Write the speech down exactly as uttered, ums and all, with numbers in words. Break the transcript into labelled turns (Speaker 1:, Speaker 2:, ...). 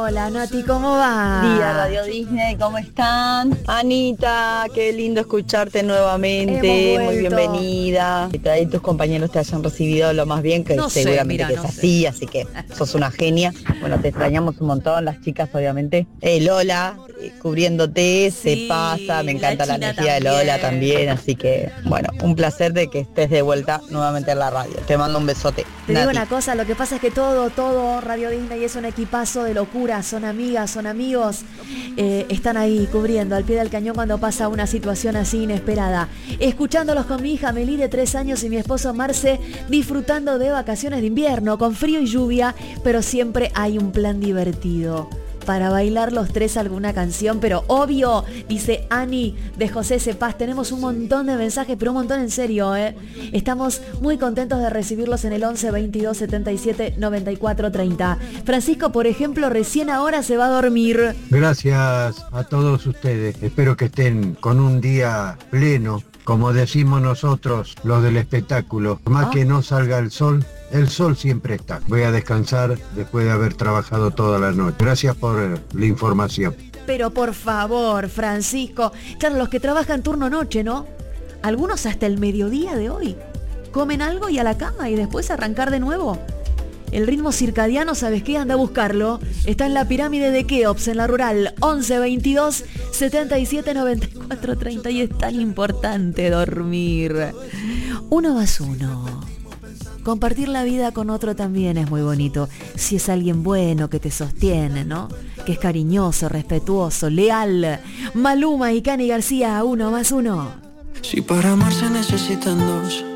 Speaker 1: Hola Nati, ¿cómo va?
Speaker 2: Día Radio Disney, ¿cómo están? Anita, qué lindo escucharte nuevamente, muy bienvenida. Que ahí tus compañeros te hayan recibido lo más bien, que
Speaker 1: no
Speaker 2: seguramente
Speaker 1: sé, mira,
Speaker 2: que
Speaker 1: no
Speaker 2: es
Speaker 1: sé.
Speaker 2: así, así que sos una genia. Bueno, te extrañamos un montón, las chicas obviamente. Eh, Lola, eh, cubriéndote,
Speaker 1: Sí,
Speaker 2: se pasa, me encanta la,
Speaker 1: la
Speaker 2: energía
Speaker 1: también.
Speaker 2: de Lola también, así que bueno, un placer de que estés de vuelta nuevamente en la radio. Te mando un besote.
Speaker 1: Te
Speaker 2: Nati.
Speaker 1: digo una cosa, lo que pasa es que todo, todo Radio Disney es un equipazo de locura, son amigas, son amigos, eh, están ahí cubriendo al pie del cañón cuando pasa una situación así inesperada. Escuchándolos con mi hija Meli de tres años y mi esposo Marce, disfrutando de vacaciones de invierno, con frío y lluvia, pero siempre hay un plan divertido. Para bailar los tres alguna canción, pero obvio, dice Ani de José Cepaz. Tenemos un montón de mensajes, pero un montón en serio, ¿eh? Estamos muy contentos de recibirlos en el once veintidós setenta y siete noventa y cuatro treinta. Francisco, por ejemplo, recién ahora se va a dormir.
Speaker 3: Gracias a todos ustedes. Espero que estén con un día pleno, como decimos nosotros, los del espectáculo. Más
Speaker 1: Ah.
Speaker 3: que no salga el sol, el sol siempre está. Voy a descansar después de haber trabajado toda la noche. Gracias por eh, la información.
Speaker 1: Pero por favor, Francisco, claro, los que trabajan turno noche, ¿no? Algunos hasta el mediodía de hoy. Comen algo y a la cama y después arrancar de nuevo. El ritmo circadiano, ¿sabes qué? Anda a buscarlo. Está en la pirámide de Keops, en la rural. once veintidós setenta y siete noventa y cuatro treinta. Y es tan importante dormir. Uno más uno. Compartir la vida con otro también es muy bonito. Si es alguien bueno que te sostiene, ¿no? Que es cariñoso, respetuoso, leal. Maluma y Cani García, uno más uno.
Speaker 4: Si para amar se necesitan dos,